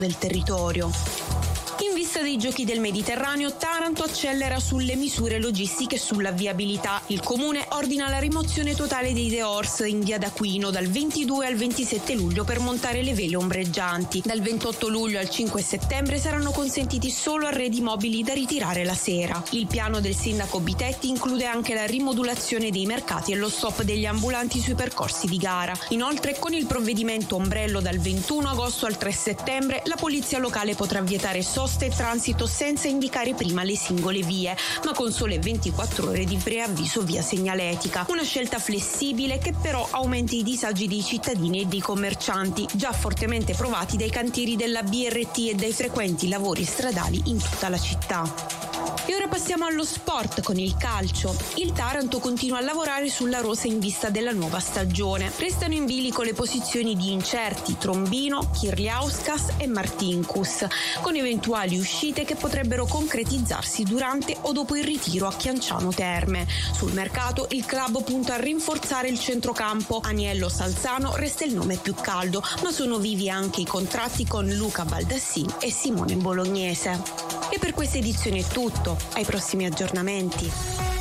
del territorio. In vista dei Giochi del Mediterraneo, Taranto accelera sulle misure logistiche sulla viabilità. Il comune ordina la rimozione totale dei dehors in via d'Aquino dal 22 al 27 luglio per montare le vele ombreggianti. Dal 28 luglio al 5 settembre saranno consentiti solo arredi mobili da ritirare la sera. Il piano del sindaco Bitetti include anche la rimodulazione dei mercati e lo stop degli ambulanti sui percorsi di gara. Inoltre, con il provvedimento ombrello dal 21 agosto al 3 settembre, la polizia locale potrà vietare soste e transito senza indicare prima le singole vie, ma con sole 24 ore di preavviso via segnaletica. Una scelta flessibile che però aumenta i disagi dei cittadini e dei commercianti, già fortemente provati dai cantieri della BRT e dai frequenti lavori stradali in tutta la città. E ora passiamo allo sport con il calcio. Il Taranto continua a lavorare sulla rosa in vista della nuova stagione. Restano in bilico le posizioni di incerti Trombino, Kirliauskas e Martinkus, con eventuali uscite che potrebbero concretizzarsi durante o dopo il ritiro a Chianciano Terme. Sul mercato il club punta a rinforzare il centrocampo. Aniello Salzano resta il nome più caldo, ma sono vivi anche i contratti con Luca Baldassin e Simone Bolognese. E per questa edizione è tutto. Ai prossimi aggiornamenti.